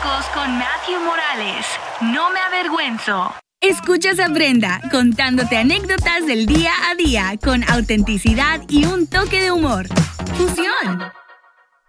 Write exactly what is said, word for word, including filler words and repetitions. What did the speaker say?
Tacos con Matthew Morales. No me avergüenzo. Escuchas a Brenda contándote anécdotas del día a día con autenticidad y un toque de humor. ¡Fusión!